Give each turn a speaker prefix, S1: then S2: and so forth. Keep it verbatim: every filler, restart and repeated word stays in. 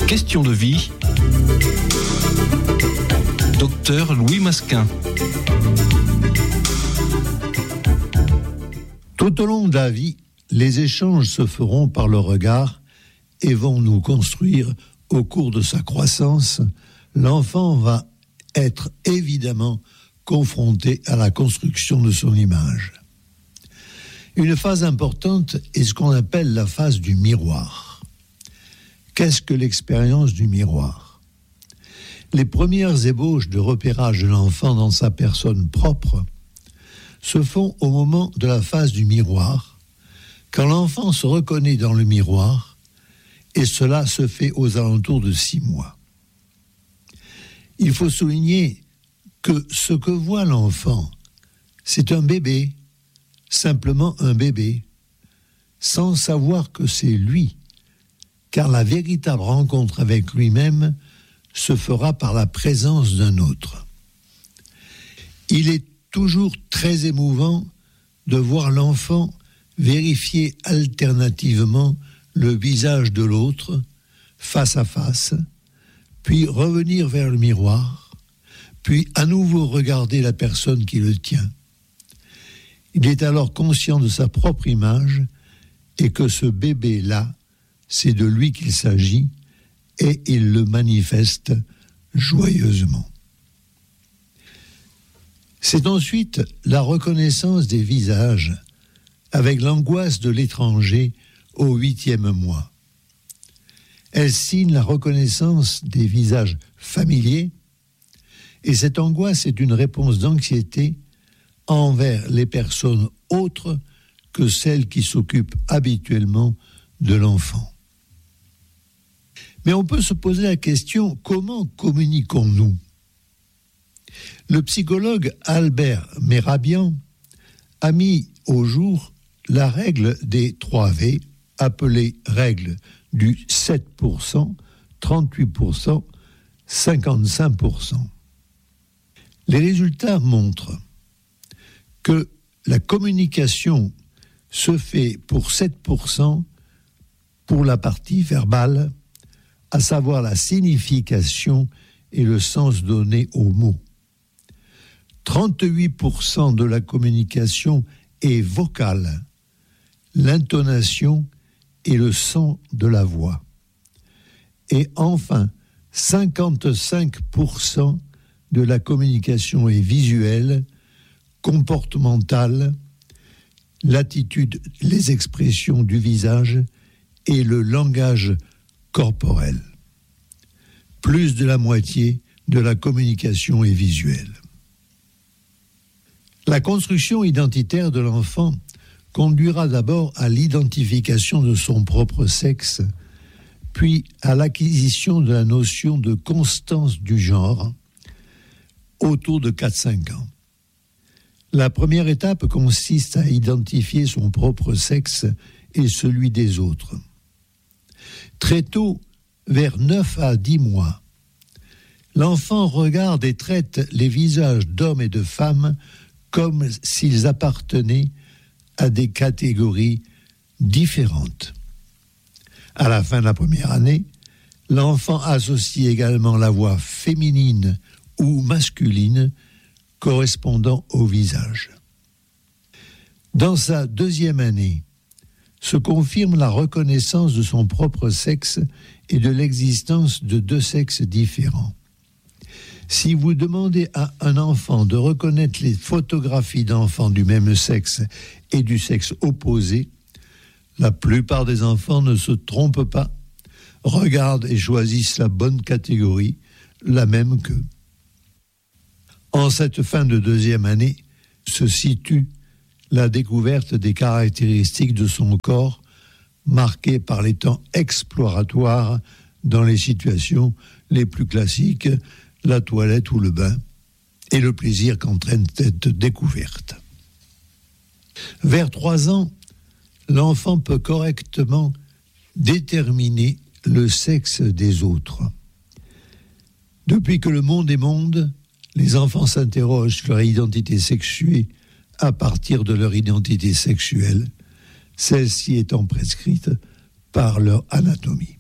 S1: Question de vie. Docteur Louis Masquin.
S2: Tout au long de la vie, les échanges se feront par le regard et vont nous construire au cours de sa croissance. L'enfant va être évidemment confronté à la construction de son image. Une phase importante est ce qu'on appelle la phase du miroir. Qu'est-ce que l'expérience du miroir ? Les premières ébauches de repérage de l'enfant dans sa personne propre se font au moment de la phase du miroir, quand l'enfant se reconnaît dans le miroir, et cela se fait aux alentours de six mois. Il faut souligner que ce que voit l'enfant, c'est un bébé, simplement un bébé, sans savoir que c'est lui, car la véritable rencontre avec lui-même se fera par la présence d'un autre. Il est toujours très émouvant de voir l'enfant vérifier alternativement le visage de l'autre, face à face, puis revenir vers le miroir, puis à nouveau regarder la personne qui le tient. Il est alors conscient de sa propre image et que ce bébé-là, c'est de lui qu'il s'agit et il le manifeste joyeusement. C'est ensuite la reconnaissance des visages avec l'angoisse de l'étranger au huitième mois. Elle signe la reconnaissance des visages familiers et cette angoisse est une réponse d'anxiété envers les personnes autres que celles qui s'occupent habituellement de l'enfant. Mais on peut se poser la question, comment communiquons-nous ? Le psychologue Albert Mehrabian a mis au jour la règle des trois V, appelée règle du sept pour cent, trente-huit pour cent, cinquante-cinq pour cent. Les résultats montrent que la communication se fait pour sept pour cent pour la partie verbale, à savoir la signification et le sens donné aux mots. trente-huit pour cent de la communication est vocale, l'intonation et le son de la voix. Et enfin, cinquante-cinq pour cent de la communication est visuelle, comportementale, l'attitude, les expressions du visage et le langage corporel. Plus de la moitié de la communication est visuelle. La construction identitaire de l'enfant conduira d'abord à l'identification de son propre sexe, puis à l'acquisition de la notion de constance du genre autour de quatre à cinq ans. La première étape consiste à identifier son propre sexe et celui des autres. Très tôt, vers neuf à dix mois, l'enfant regarde et traite les visages d'hommes et de femmes comme s'ils appartenaient à des catégories différentes. À la fin de la première année, l'enfant associe également la voix féminine ou masculine correspondant au visage. Dans sa deuxième année, se confirme la reconnaissance de son propre sexe et de l'existence de deux sexes différents. Si vous demandez à un enfant de reconnaître les photographies d'enfants du même sexe et du sexe opposé, la plupart des enfants ne se trompent pas, regardent et choisissent la bonne catégorie, la même qu'eux. En cette fin de deuxième année se situe la découverte des caractéristiques de son corps, marquées par les temps exploratoires dans les situations les plus classiques, la toilette ou le bain, et le plaisir qu'entraîne cette découverte. Vers trois ans, l'enfant peut correctement déterminer le sexe des autres. Depuis que le monde est monde, les enfants s'interrogent sur leur identité sexuée à partir de leur identité sexuelle, celle-ci étant prescrite par leur anatomie.